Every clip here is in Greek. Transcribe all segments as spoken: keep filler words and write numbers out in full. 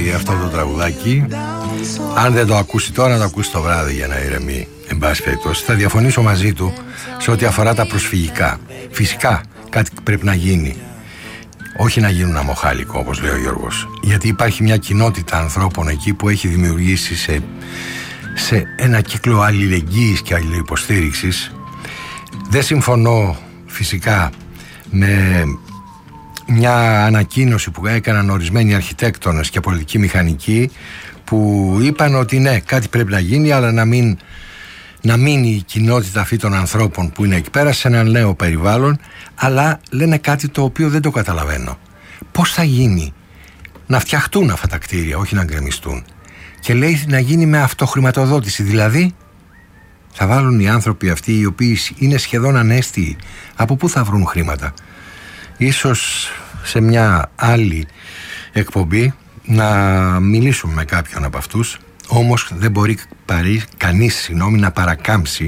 αυτό το τραγουδάκι. Αν δεν το ακούσει τώρα, να το ακούσει το βράδυ για να ηρεμεί. Εν πάση περιπτώσει, θα διαφωνήσω μαζί του σε ό,τι αφορά τα προσφυγικά. Φυσικά κάτι πρέπει να γίνει. Όχι να γίνουν αμοχάλικο, όπως λέει ο Γιώργος. Γιατί υπάρχει μια κοινότητα ανθρώπων εκεί που έχει δημιουργήσει σε, σε ένα κύκλο αλληλεγγύης και αλληλοϊποστήριξης. Δεν συμφωνώ φυσικά με μια ανακοίνωση που έκαναν ορισμένοι αρχιτέκτονες και πολιτικοί μηχανικοί, που είπαν ότι ναι, κάτι πρέπει να γίνει, αλλά να μην να μείνει η κοινότητα αυτή των ανθρώπων που είναι εκεί πέρα σε ένα νέο περιβάλλον. Αλλά λένε κάτι το οποίο δεν το καταλαβαίνω. Πώς θα γίνει να φτιαχτούν αυτά τα κτίρια, όχι να γκρεμιστούν? Και λέει να γίνει με αυτοχρηματοδότηση. Δηλαδή θα βάλουν οι άνθρωποι αυτοί, οι οποίοι είναι σχεδόν ανέστιοι, από πού θα βρουν χρήματα? Ίσως σε μια άλλη εκπομπή να μιλήσουμε με κάποιον από αυτούς. Όμως δεν μπορεί παρή, κανείς συγγνώμη, να παρακάμψει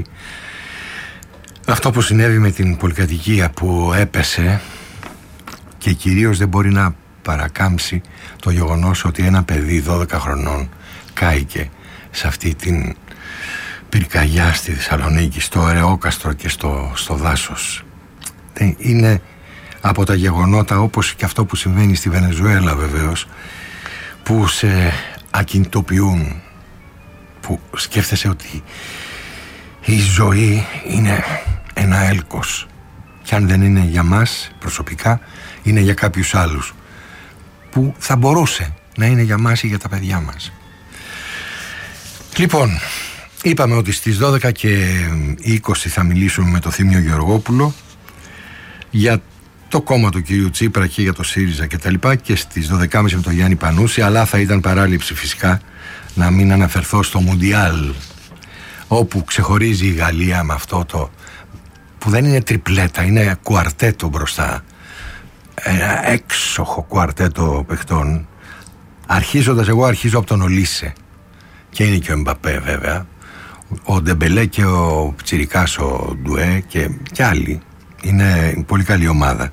αυτό που συνέβη με την πολυκατοικία που έπεσε, και κυρίως δεν μπορεί να παρακάμψει το γεγονός ότι ένα παιδί δώδεκα χρονών κάηκε σε αυτή την πυρκαγιά στη Θεσσαλονίκη, στο Ερεόκαστρο και στο, στο δάσος. Είναι από τα γεγονότα, όπως και αυτό που συμβαίνει στη Βενεζουέλα βεβαίως, που σε ακινητοποιούν, που σκέφτεσαι ότι η ζωή είναι ένα έλκος, και αν δεν είναι για μας προσωπικά, είναι για κάποιους άλλους που θα μπορούσε να είναι για μας ή για τα παιδιά μας. Λοιπόν, είπαμε ότι στις δώδεκα και είκοσι θα μιλήσουμε με το Θήμιο Γεωργόπουλο για το κόμμα του κυρίου Τσίπρα και για το ΣΥΡΙΖΑ και τα λοιπά, και στις δώδεκα και μισή με τον Γιάννη Πανούση. Αλλά θα ήταν παράληψη φυσικά να μην αναφερθώ στο Μουντιάλ, όπου ξεχωρίζει η Γαλλία με αυτό το που δεν είναι τριπλέτα, είναι κουαρτέτο μπροστά, ένα έξοχο κουαρτέτο παιχτών, αρχίζοντας, εγώ αρχίζω από τον Ολίσε, και είναι και ο Εμπαπέ βέβαια, ο Ντεμπελέ και ο Πτσιρικάς ο Ντουέ και, και άλλοι. Είναι πολύ καλή ομάδα.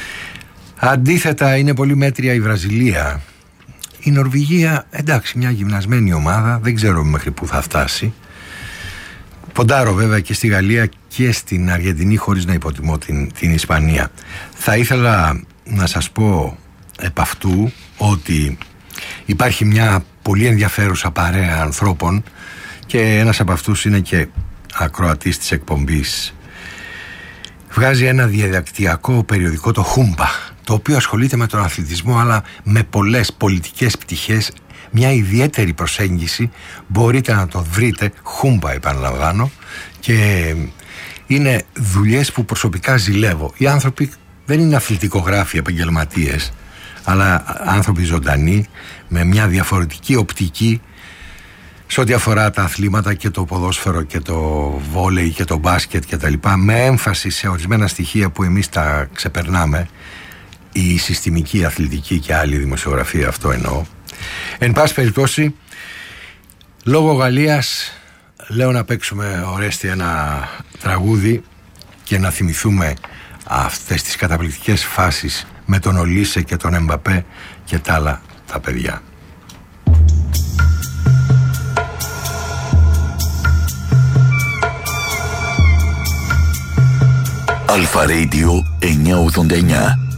Αντίθετα είναι πολύ μέτρια η Βραζιλία. Η Νορβηγία, εντάξει, μια γυμνασμένη ομάδα, δεν ξέρω μέχρι που θα φτάσει. Ποντάρω βέβαια και στη Γαλλία και στην Αργεντινή, χωρίς να υποτιμώ την, την Ισπανία. Θα ήθελα να σας πω επ' αυτού ότι υπάρχει μια πολύ ενδιαφέρουσα παρέα ανθρώπων, και ένας από αυτούς είναι και ακροατής της εκπομπής. Βγάζει ένα διαδικτυακό περιοδικό, το Χούμπα, το οποίο ασχολείται με τον αθλητισμό, αλλά με πολλές πολιτικές πτυχές, μια ιδιαίτερη προσέγγιση. Μπορείτε να το βρείτε, Χούμπα επαναλαμβάνω, και είναι δουλειές που προσωπικά ζηλεύω. Οι άνθρωποι δεν είναι αθλητικογράφοι, επαγγελματίες, αλλά άνθρωποι ζωντανοί, με μια διαφορετική οπτική σε ό,τι αφορά τα αθλήματα, και το ποδόσφαιρο και το βόλεϊ και το μπάσκετ και τα λοιπά, με έμφαση σε ορισμένα στοιχεία που εμείς τα ξεπερνάμε, η συστημική αθλητική και άλλη δημοσιογραφία, αυτό εννοώ. Εν πάση περιπτώσει, λόγω Γαλλίας λέω να παίξουμε, Ορέστη, ένα τραγούδι και να θυμηθούμε αυτές τις καταπληκτικές φάσεις με τον Ολίσε και τον Εμπαπέ και τα άλλα τα παιδιά. Αλφα Radio εννιακόσια ογδόντα εννιά.